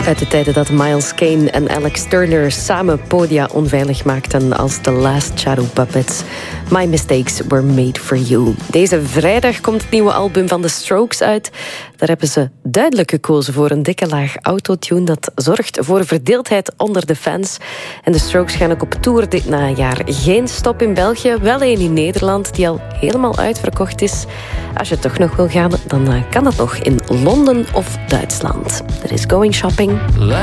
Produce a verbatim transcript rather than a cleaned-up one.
Uit de tijden dat Miles Kane en Alex Turner samen podia onveilig maakten als The Last Shadow Puppets. My Mistakes Were Made For You. Deze vrijdag komt het nieuwe album van The Strokes uit. Daar hebben ze duidelijk gekozen voor een dikke laag autotune dat zorgt voor verdeeldheid onder de fans. En de Strokes gaan ook op tour dit najaar. Geen stop in België, wel één in Nederland die al helemaal uitverkocht is. Als je toch nog wil gaan, dan kan dat nog in Londen of Duitsland. Er is Going Shopping.